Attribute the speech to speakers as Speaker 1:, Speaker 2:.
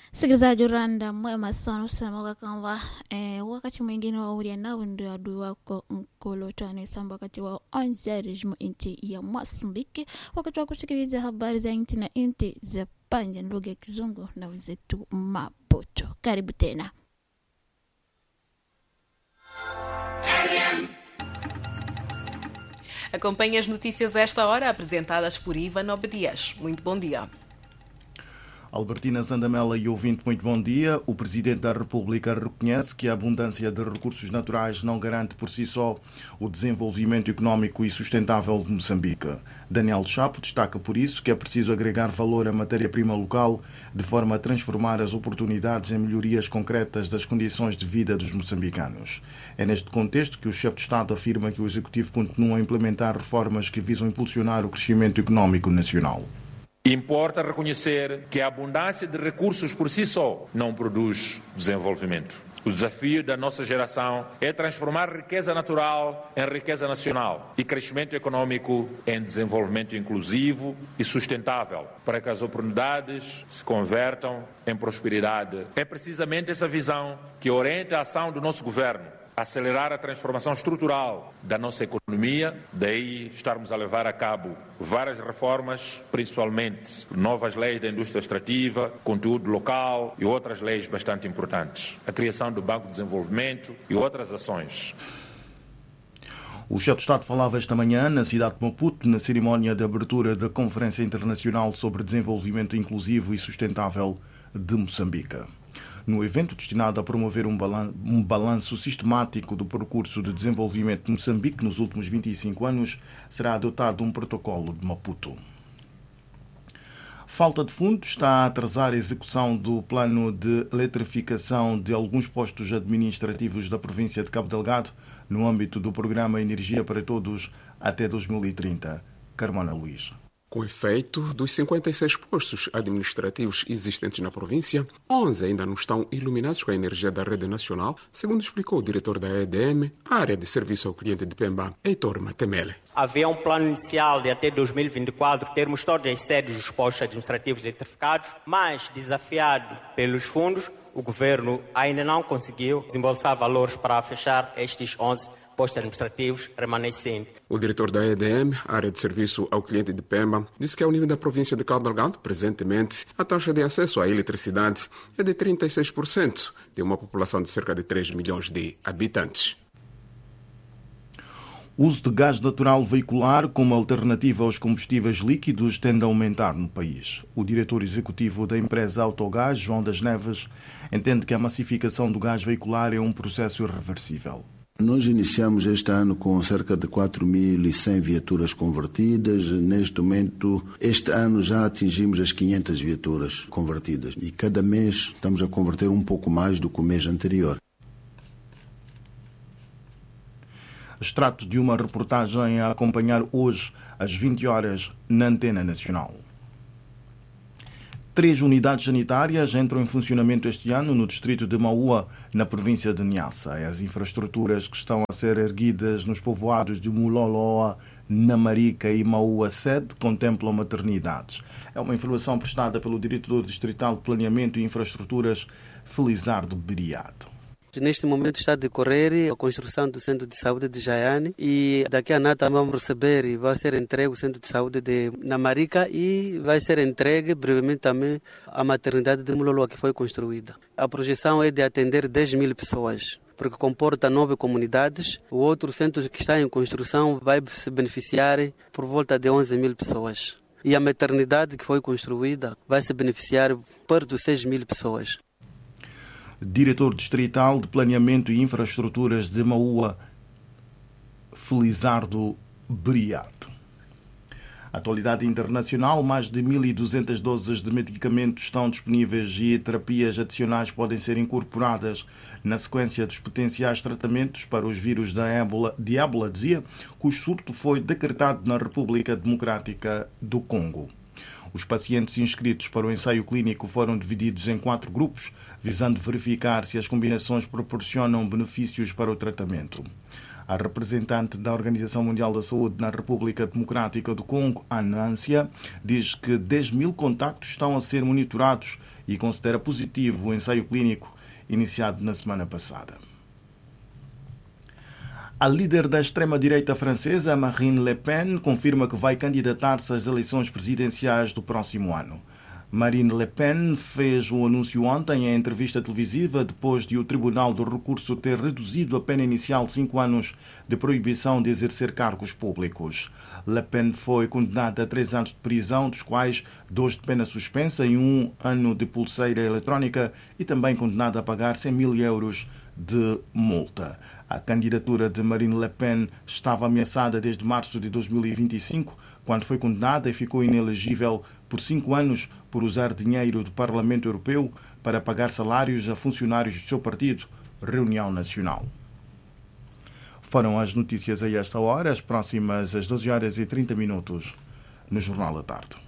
Speaker 1: Sikilizaji uranda mwema sana usema kwamba wakati mwingine wa uria nawe ndio adui wako mkolotani samba wakati wa onjarijmu inti ya Mozambiki, wakati wa kusikiliza habari za inti na inti za panja lugha ya Kizungu na wenzetu Maputo. Karibu tena.
Speaker 2: Acompanhe as notícias a esta hora, apresentadas por Ivan Obedias. Muito bom dia.
Speaker 3: Albertina Zandamela e ouvinte, muito bom dia. O Presidente da República reconhece que a abundância de recursos naturais não garante por si só o desenvolvimento económico e sustentável de Moçambique. Daniel Chapo destaca por isso que é preciso agregar valor à matéria-prima local de forma a transformar as oportunidades em melhorias concretas das condições de vida dos moçambicanos. É neste contexto que o chefe de Estado afirma que o Executivo continua a implementar reformas que visam impulsionar o crescimento económico nacional.
Speaker 4: Importa reconhecer que a abundância de recursos por si só não produz desenvolvimento. O desafio da nossa geração é transformar riqueza natural em riqueza nacional e crescimento econômico em desenvolvimento inclusivo e sustentável, para que as oportunidades se convertam em prosperidade. É precisamente essa visão que orienta a ação do nosso governo. Acelerar a transformação estrutural da nossa economia, daí estarmos a levar a cabo várias reformas, principalmente novas leis da indústria extrativa, conteúdo local e outras leis bastante importantes. A criação do Banco de Desenvolvimento e outras ações.
Speaker 3: O chefe de Estado falava esta manhã na cidade de Maputo, na cerimónia de abertura da Conferência Internacional sobre Desenvolvimento Inclusivo e Sustentável de Moçambique. No evento destinado a promover um balanço sistemático do percurso de desenvolvimento de Moçambique nos últimos 25 anos, será adotado um protocolo de Maputo. Falta de fundos está a atrasar a execução do plano de eletrificação de alguns postos administrativos da província de Cabo Delgado no âmbito do programa Energia para Todos até 2030. Carmona Luís.
Speaker 5: Com efeito, dos 56 postos administrativos existentes na província, 11 ainda não estão iluminados com a energia da rede nacional, segundo explicou o diretor da EDM, a área de serviço ao cliente de Pemba, Heitor Matemele.
Speaker 6: Havia um plano inicial de até 2024 termos todas as sedes dos postos administrativos eletrificados, mas desafiado pelos fundos, o governo ainda não conseguiu desembolsar valores para fechar estes 11 postos administrativos remanescentes.
Speaker 5: O diretor da EDM, área de serviço ao cliente de Pemba, disse que ao nível da província de Cabo Delgado, presentemente, a taxa de acesso à eletricidade é de 36%, de uma população de cerca de 3 milhões de habitantes.
Speaker 3: O uso de gás natural veicular como alternativa aos combustíveis líquidos tende a aumentar no país. O diretor executivo da empresa Autogás, João das Neves, entende que a massificação do gás veicular é um processo irreversível.
Speaker 7: Nós iniciamos este ano com cerca de 4.100 viaturas convertidas. Neste momento, este ano já atingimos as 500 viaturas convertidas. E cada mês estamos a converter um pouco mais do que o mês anterior.
Speaker 3: Extrato de uma reportagem a acompanhar hoje às 20 horas na Antena Nacional. 3 unidades sanitárias entram em funcionamento este ano no distrito de Maua, na província de Niassa. As infraestruturas que estão a ser erguidas nos povoados de Muloloa, Namarica e Maua Sede contemplam maternidades. É uma informação prestada pelo diretor distrital de Planeamento e Infraestruturas, Felizardo Biriato.
Speaker 8: Neste momento está a decorrer a construção do Centro de Saúde de Jaiane e daqui a nada vamos receber e vai ser entregue o Centro de Saúde de Namarica e vai ser entregue brevemente também a maternidade de Muloloa que foi construída. A projeção é de atender 10.000 pessoas, porque comporta 9 comunidades. O outro centro que está em construção vai se beneficiar por volta de 11.000 pessoas. E a maternidade que foi construída vai se beneficiar perto de 6.000 pessoas.
Speaker 3: Diretor distrital de Planeamento e Infraestruturas de Maua, Felizardo Biriato. Atualidade internacional, mais de 1.200 doses de medicamentos estão disponíveis e terapias adicionais podem ser incorporadas na sequência dos potenciais tratamentos para os vírus de ébola, cujo surto foi decretado na República Democrática do Congo. Os pacientes inscritos para o ensaio clínico foram divididos em 4 grupos, visando verificar se as combinações proporcionam benefícios para o tratamento. A representante da Organização Mundial da Saúde na República Democrática do Congo, Anância, diz que 10.000 contactos estão a ser monitorados e considera positivo o ensaio clínico iniciado na semana passada. A líder da extrema-direita francesa, Marine Le Pen, confirma que vai candidatar-se às eleições presidenciais do próximo ano. Marine Le Pen fez o anúncio ontem em entrevista televisiva depois de o Tribunal do Recurso ter reduzido a pena inicial de 5 anos de proibição de exercer cargos públicos. Le Pen foi condenada a 3 anos de prisão, dos quais 2 de pena suspensa e 1 ano de pulseira eletrónica, e também condenada a pagar 100.000 euros de multa. A candidatura de Marine Le Pen estava ameaçada desde março de 2025, quando foi condenada e ficou inelegível por 5 anos por usar dinheiro do Parlamento Europeu para pagar salários a funcionários do seu partido, Reunião Nacional. Foram as notícias a esta hora, as próximas às 12h30 no Jornal da Tarde.